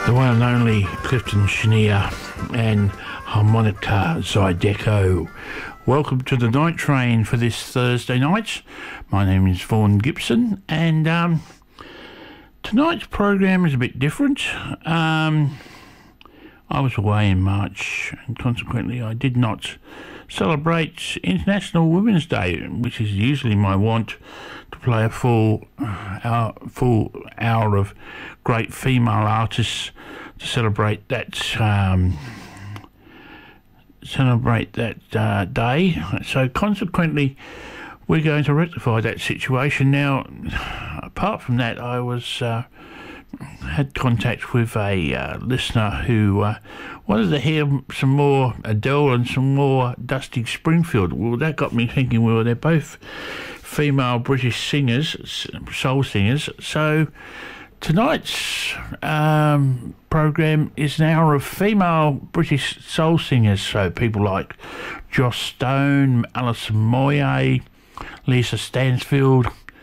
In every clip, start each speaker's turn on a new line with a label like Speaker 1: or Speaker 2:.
Speaker 1: The one and only Clifton Chenier and Harmonica Zydeco. Welcome to the Night Train for this Thursday night. My name is Vaughan Gibson, and tonight's program is a bit different. I was away in March, and consequently I did not celebrate International Women's Day, which is usually my want to play a full hour of great female artists to celebrate that day. So consequently, we're going to rectify that situation. Now, apart from that, I was had contact with a listener who wanted to hear some more Adele and some more Dusty Springfield. Well, that got me thinking, well, they're both female British singers, soul singers. So tonight's program is an hour of female British soul singers. So people like Joss Stone, Alison Moyet, Lisa Stansfield,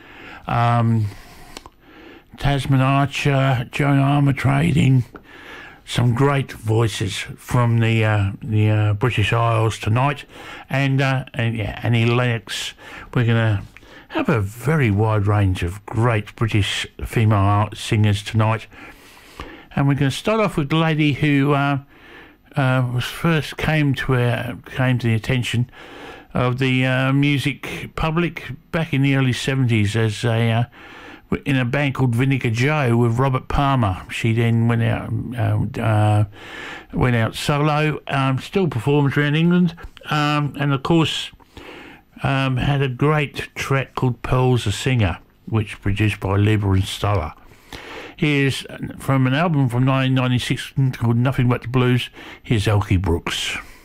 Speaker 1: Tasman Archer, Joan Armatrading, some great voices from the British Isles tonight, and Annie Lennox. We're going to have a very wide range of great British female art singers tonight, and we're going to start off with the lady who was first came to the attention of the music public back in the early 70s as in a band called Vinegar Joe with Robert Palmer. She then went out solo, still performs around England, and of course had a great track called Pearl's a Singer, which produced by Leiber and Stoller. Here's from an album from 1996 called Nothing But the Blues. Here's Elkie Brooks.